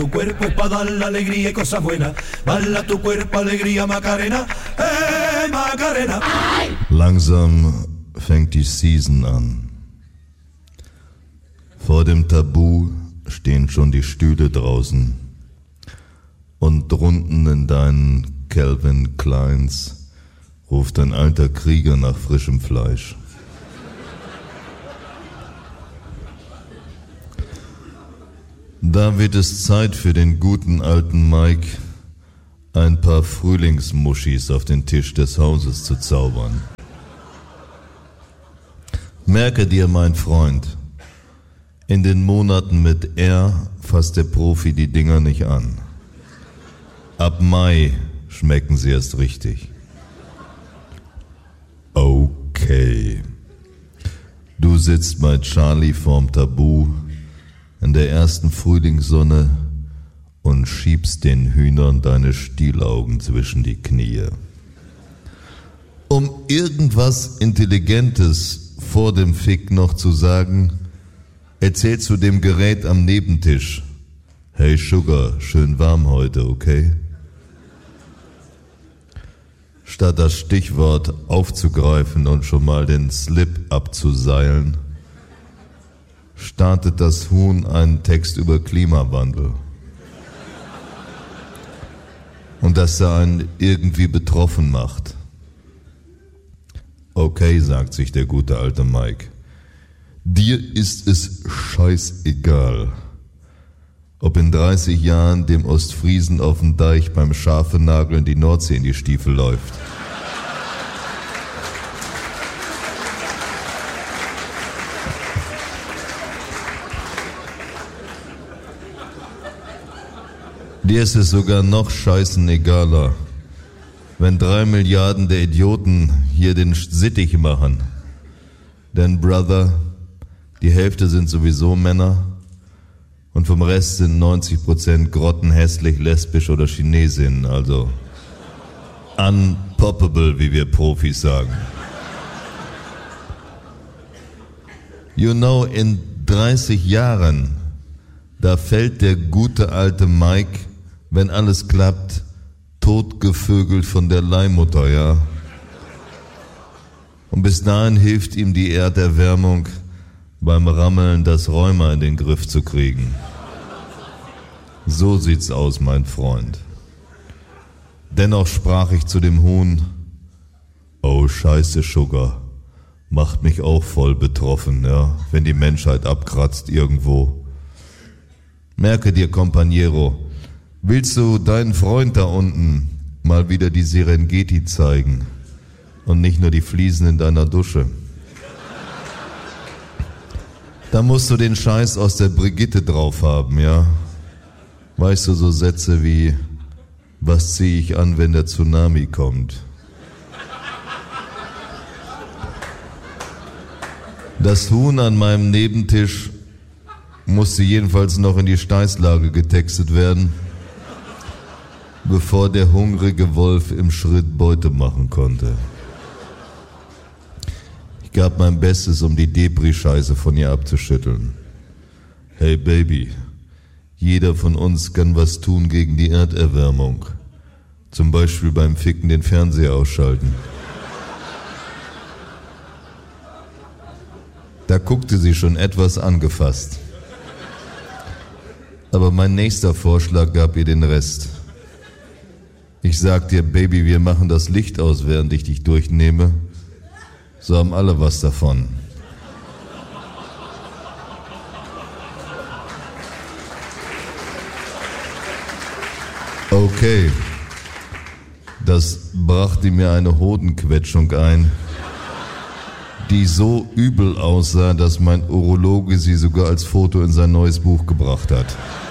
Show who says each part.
Speaker 1: Tu cuerpo es para dar la alegría y cosas buenas. Bala tu cuerpo, alegría, Macarena. Macarena.
Speaker 2: Langsam fängt die Season an. Vor dem Tabu stehen schon die Stühle draußen. Und drunten in deinen Calvin Kleins ruft ein alter Krieger nach frischem Fleisch. Da wird es Zeit für den guten alten Mike, ein paar Frühlingsmuschis auf den Tisch des Hauses zu zaubern. Merke dir, mein Freund, in den Monaten mit R fasst der Profi die Dinger nicht an. Ab Mai schmecken sie erst richtig. Okay. Du sitzt bei Charlie vorm Tabu in der ersten Frühlingssonne und schiebst den Hühnern deine Stielaugen zwischen die Knie. Um irgendwas Intelligentes vor dem Fick noch zu sagen, erzählst du dem Gerät am Nebentisch: Hey Sugar, schön warm heute, okay? Statt das Stichwort aufzugreifen und schon mal den Slip abzuseilen, startet das Huhn einen Text über Klimawandel. Und dass er einen irgendwie betroffen macht. Okay, sagt sich der gute alte Mike. Dir ist es scheißegal, ob in 30 Jahren dem Ostfriesen auf dem Deich beim Schafenageln die Nordsee in die Stiefel läuft. Dir ist es sogar noch scheißenegaler, wenn 3 Milliarden der Idioten hier den Sittich machen. Denn, Brother, die Hälfte sind sowieso Männer und vom Rest sind 90% grottenhässlich, lesbisch oder Chinesinnen, also unpoppable, wie wir Profis sagen. You know, in 30 Jahren, da fällt der gute alte Mike, wenn alles klappt, totgevögelt von der Leihmutter, ja. Und bis dahin hilft ihm die Erderwärmung beim Rammeln, das Rheuma in den Griff zu kriegen. So sieht's aus, mein Freund. Dennoch sprach ich zu dem Huhn: Oh Scheiße, Sugar, macht mich auch voll betroffen, ja, wenn die Menschheit abkratzt irgendwo. Merke dir, Companiero, willst du deinen Freund da unten mal wieder die Serengeti zeigen und nicht nur die Fliesen in deiner Dusche? Da musst du den Scheiß aus der Brigitte drauf haben, ja? Weißt du, so Sätze wie: Was zieh ich an, wenn der Tsunami kommt? Das Huhn an meinem Nebentisch musste jedenfalls noch in die Steißlage getextet werden, bevor der hungrige Wolf im Schritt Beute machen konnte. Ich gab mein Bestes, um die Depri-Scheiße von ihr abzuschütteln. Hey Baby, jeder von uns kann was tun gegen die Erderwärmung. Zum Beispiel beim Ficken den Fernseher ausschalten. Da guckte sie schon etwas angefasst. Aber mein nächster Vorschlag gab ihr den Rest. Ich sag dir, Baby, wir machen das Licht aus, während ich dich durchnehme. So haben alle was davon. Okay. Das brachte mir eine Hodenquetschung ein, die so übel aussah, dass mein Urologe sie sogar als Foto in sein neues Buch gebracht hat.